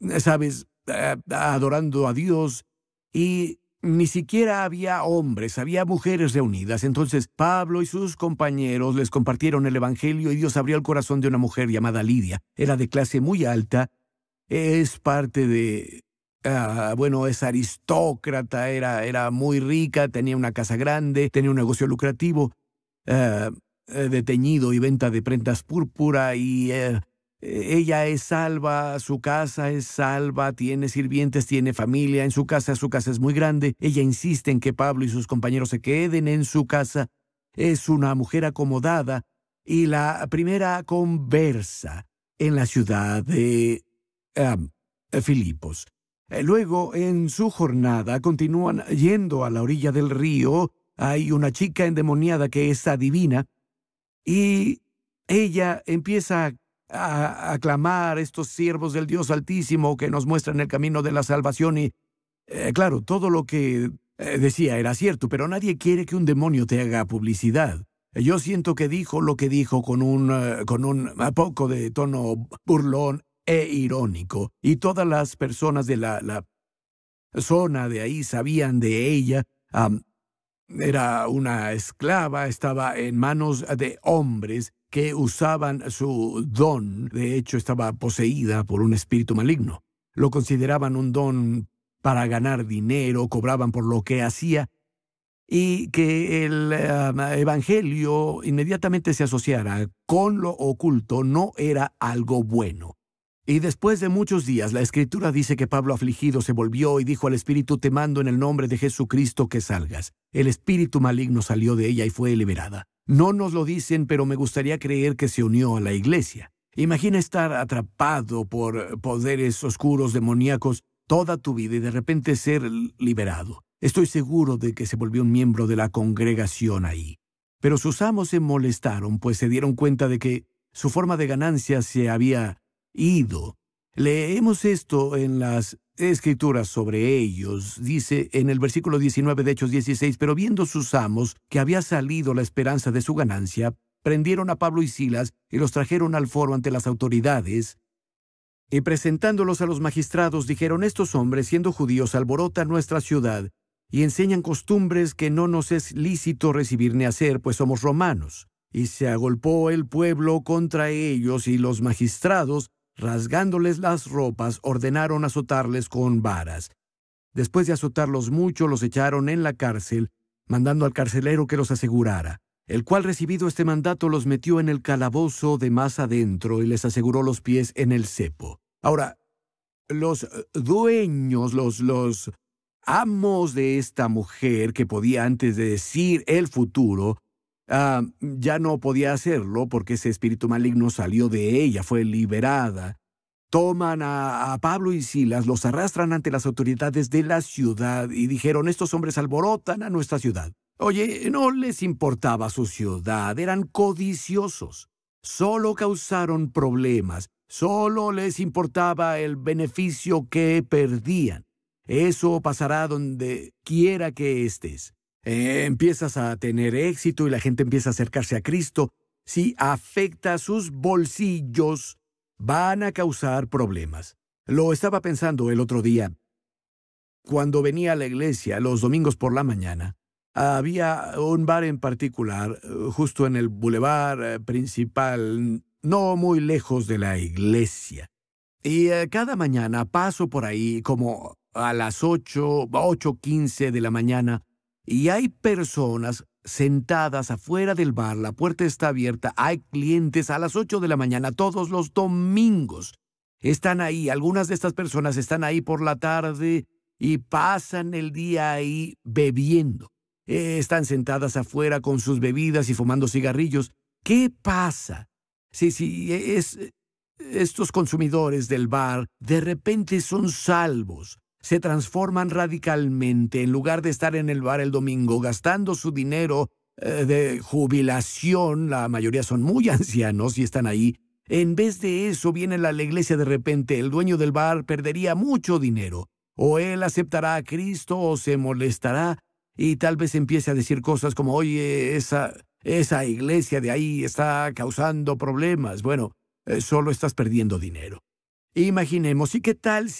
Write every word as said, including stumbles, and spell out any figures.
¿sabes?, eh, adorando a Dios, y ni siquiera había hombres, había mujeres reunidas. Entonces Pablo y sus compañeros les compartieron el Evangelio y Dios abrió el corazón de una mujer llamada Lidia. Era de clase muy alta, es parte de... Uh, bueno, es aristócrata, era, era muy rica, tenía una casa grande, tenía un negocio lucrativo uh, de teñido y venta de prendas púrpura, y uh, ella es salva, su casa es salva, tiene sirvientes, tiene familia en su casa, su casa es muy grande. Ella insiste en que Pablo y sus compañeros se queden en su casa. Es una mujer acomodada y la primera conversa en la ciudad de uh, Filipos. Luego, en su jornada, continúan yendo a la orilla del río. Hay una chica endemoniada que es adivina, y ella empieza a aclamar a estos siervos del Dios Altísimo que nos muestran el camino de la salvación. Y, eh, claro, todo lo que eh, decía era cierto, pero nadie quiere que un demonio te haga publicidad. Yo siento que dijo lo que dijo con un, uh, con un a poco de tono burlón e irónico, y todas las personas de la, la zona de ahí sabían de ella. Um, era una esclava, estaba en manos de hombres que usaban su don. De hecho, estaba poseída por un espíritu maligno. Lo consideraban un don para ganar dinero, cobraban por lo que hacía, y que el uh, evangelio inmediatamente se asociara con lo oculto no era algo bueno. Y después de muchos días, la Escritura dice que Pablo, afligido, se volvió y dijo al espíritu: te mando en el nombre de Jesucristo que salgas. El espíritu maligno salió de ella y fue liberada. No nos lo dicen, pero me gustaría creer que se unió a la iglesia. Imagina estar atrapado por poderes oscuros demoníacos toda tu vida y de repente ser liberado. Estoy seguro de que se volvió un miembro de la congregación ahí. Pero sus amos se molestaron, pues se dieron cuenta de que su forma de ganancia se había ido. Leemos esto en las Escrituras sobre ellos. Dice en el versículo diecinueve de Hechos dieciséis: pero viendo sus amos que había salido la esperanza de su ganancia, prendieron a Pablo y Silas y los trajeron al foro ante las autoridades, y presentándolos a los magistrados dijeron: estos hombres, siendo judíos, alborotan nuestra ciudad y enseñan costumbres que no nos es lícito recibir ni hacer, pues somos romanos. Y se agolpó el pueblo contra ellos, y los magistrados, rasgándoles las ropas, ordenaron azotarles con varas. Después de azotarlos mucho, los echaron en la cárcel, mandando al carcelero que los asegurara, el cual, recibido este mandato, los metió en el calabozo de más adentro y les aseguró los pies en el cepo. Ahora, los dueños, los, los amos de esta mujer, que podía antes de decir el futuro, Uh, ya no podía hacerlo porque ese espíritu maligno salió de ella, fue liberada. Toman a, a Pablo y Silas, los arrastran ante las autoridades de la ciudad y dijeron: estos hombres alborotan a nuestra ciudad. Oye, no les importaba su ciudad, eran codiciosos. Solo causaron problemas, solo les importaba el beneficio que perdían. Eso pasará donde quiera que estés. Eh, empiezas a tener éxito y la gente empieza a acercarse a Cristo. Si afecta sus bolsillos, van a causar problemas. Lo estaba pensando el otro día. Cuando venía a la iglesia los domingos por la mañana, había un bar en particular, justo en el bulevar principal, no muy lejos de la iglesia. Y eh, cada mañana paso por ahí como a las ocho, ocho quince de la mañana, y hay personas sentadas afuera del bar, la puerta está abierta, hay clientes a las ocho de la mañana todos los domingos. Están ahí, algunas de estas personas están ahí por la tarde y pasan el día ahí bebiendo. Eh, están sentadas afuera con sus bebidas y fumando cigarrillos. ¿Qué pasa? Sí, sí, es, estos consumidores del bar de repente son salvos. Se transforman radicalmente. En lugar de estar en el bar el domingo gastando su dinero eh, de jubilación, la mayoría son muy ancianos y están ahí, en vez de eso vienen a la iglesia de repente. El dueño del bar perdería mucho dinero. O él aceptará a Cristo o se molestará y tal vez empiece a decir cosas como: oye, esa, esa iglesia de ahí está causando problemas. Bueno, eh, solo estás perdiendo dinero. Imaginemos, ¿y qué tal